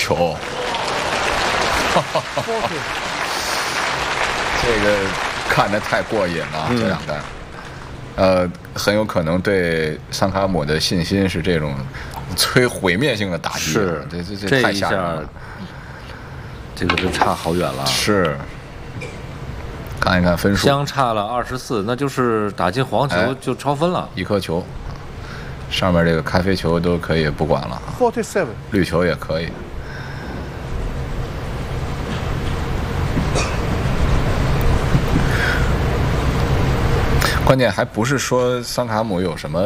球，这个看得太过瘾了，这两杆，很有可能对桑卡姆的信心是这种摧毁灭性的打击， 是这太吓人了， 这个就差好远了， 是。看一看分数， 相差了24，那就是打进黄球就超分了， 一颗球，上面这个咖啡球都可以不管了 47， 绿球也可以。关键还不是说桑卡姆有什么